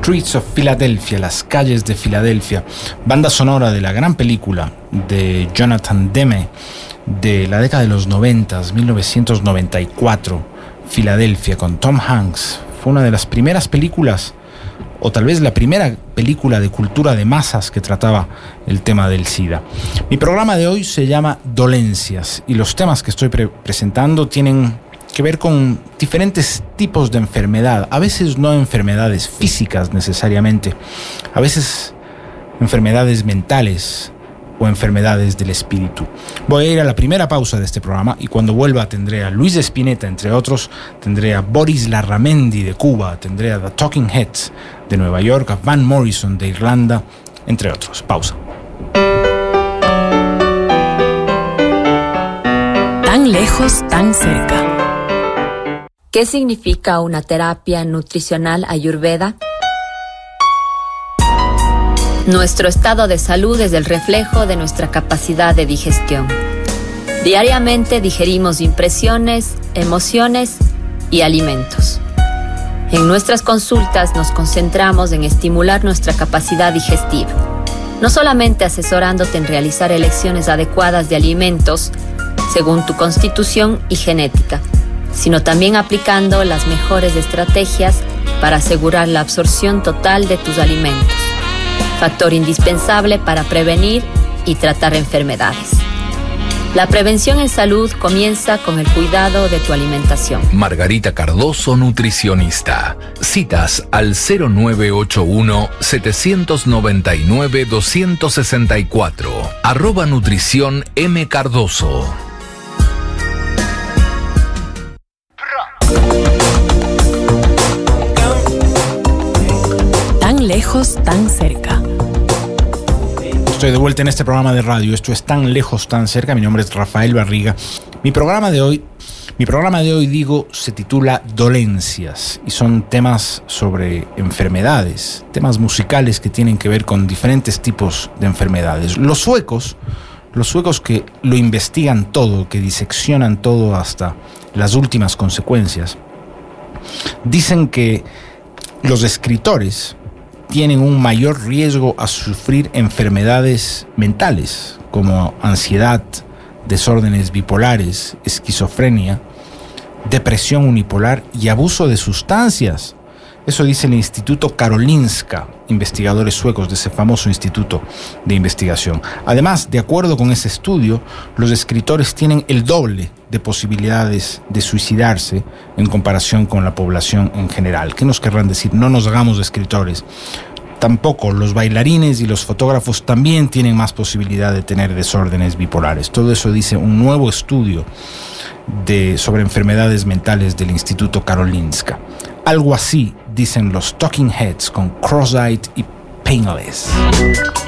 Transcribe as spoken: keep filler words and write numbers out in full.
Streets of Philadelphia, las calles de Filadelfia, banda sonora de la gran película de Jonathan Demme de la década de los noventas, mil novecientos noventa y cuatro, Filadelfia, con Tom Hanks. Fue una de las primeras películas, o tal vez la primera película de cultura de masas que trataba el tema del SIDA. Mi programa de hoy se llama Dolencias, y los temas que estoy pre- presentando tienen que ver con diferentes tipos de enfermedad, a veces no enfermedades físicas necesariamente, a veces enfermedades mentales o enfermedades del espíritu. Voy a ir a la primera pausa de este programa y cuando vuelva tendré a Luis Spinetta, entre otros, tendré a Boris Larramendi de Cuba, tendré a The Talking Heads de Nueva York, a Van Morrison de Irlanda, entre otros. Pausa. Tan lejos, tan cerca. ¿Qué significa una terapia nutricional ayurveda? Nuestro estado de salud es el reflejo de nuestra capacidad de digestión. Diariamente digerimos impresiones, emociones y alimentos. En nuestras consultas nos concentramos en estimular nuestra capacidad digestiva, no solamente asesorándote en realizar elecciones adecuadas de alimentos según tu constitución y genética, sino también aplicando las mejores estrategias para asegurar la absorción total de tus alimentos, factor indispensable para prevenir y tratar enfermedades. La prevención en salud comienza con el cuidado de tu alimentación. Margarita Cardoso, nutricionista. Citas al cero nueve ocho uno, siete nueve nueve, dos seis cuatro. Arroba nutrición M. Cardoso. Tan lejos, tan cerca. Estoy de vuelta en este programa de radio. Esto es Tan lejos, tan cerca. Mi nombre es Rafael Barriga. Mi programa de hoy, mi programa de hoy, digo, se titula Dolencias y son temas sobre enfermedades, temas musicales que tienen que ver con diferentes tipos de enfermedades. Los suecos, los suecos que lo investigan todo, que diseccionan todo hasta las últimas consecuencias, dicen que los escritores tienen un mayor riesgo a sufrir enfermedades mentales como ansiedad, desórdenes bipolares, esquizofrenia, depresión unipolar y abuso de sustancias. Eso dice el Instituto Karolinska, investigadores suecos de ese famoso instituto de investigación. Además, de acuerdo con ese estudio, los escritores tienen el doble de posibilidades de suicidarse en comparación con la población en general. ¿Qué nos querrán decir? No nos hagamos escritores. Tampoco los bailarines y los fotógrafos también tienen más posibilidad de tener desórdenes bipolares. Todo eso dice un nuevo estudio de, sobre enfermedades mentales del Instituto Karolinska. Algo así dicen los Talking Heads con Cross-Eyed y Painless.